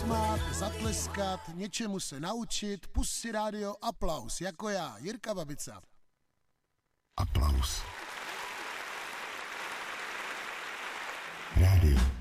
zasmát, zatleskat, něčemu se naučit, pust si rádio Aplaus, jako já, Jirka Babica. Aplaus. Rádio.